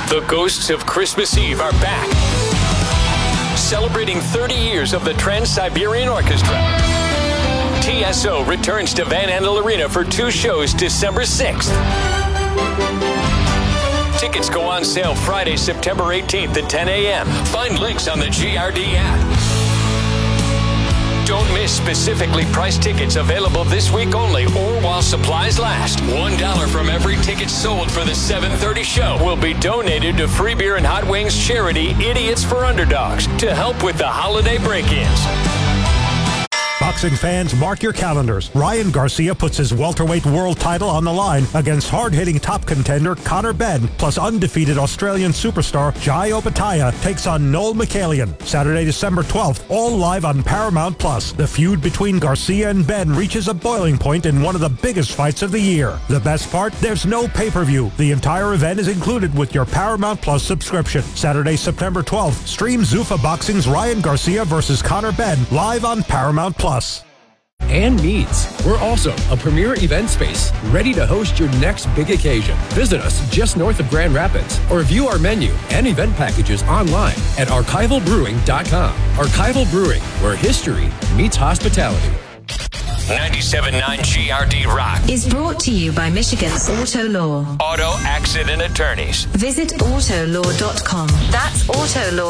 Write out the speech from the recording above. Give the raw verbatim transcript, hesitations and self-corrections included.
The Ghosts of Christmas Eve are back, celebrating thirty years of the Trans-Siberian Orchestra. T S O returns to Van Andel Arena for two shows December sixth. Tickets go on sale Friday, September eighteenth at ten a.m. Find links on the G R D app. Don't miss specifically priced tickets available this week only or while supplies last. One dollar from every ticket sold for the seven thirty show will be donated to Free Beer and Hot Wings charity Idiots for Underdogs to help with the holiday break-ins. Boxing fans, mark your calendars. Ryan Garcia puts his welterweight world title on the line against hard-hitting top contender Conor Benn, plus undefeated Australian superstar Jai Opetaia takes on Noel McCallion. Saturday, December twelfth, all live on Paramount Plus. The feud between Garcia and Benn reaches a boiling point in one of the biggest fights of the year. The best part? There's no pay-per-view. The entire event is included with your Paramount Plus subscription. Saturday, September twelfth, stream Zuffa Boxing's Ryan Garcia versus Conor Benn live on Paramount Plus. And Meads. We're also a premier event space ready to host your next big occasion. Visit us just north of Grand Rapids or view our menu and event packages online at archival brewing dot com. Archival Brewing, where history meets hospitality. ninety-seven point nine G R D Rock is brought to you by Michigan's Auto Law. Auto Accident Attorneys. Visit auto law dot com. That's auto law.